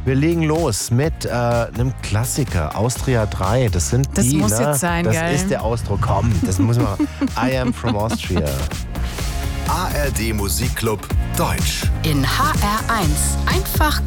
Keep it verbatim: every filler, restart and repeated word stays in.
Wir legen los mit äh, einem Klassiker, Austria drei. Das sind Das die, muss ne? jetzt sein, Das gell? ist der Ausdruck. Komm, das muss man. I am from Austria. A R D Musikclub Deutsch. In H R eins. Einfach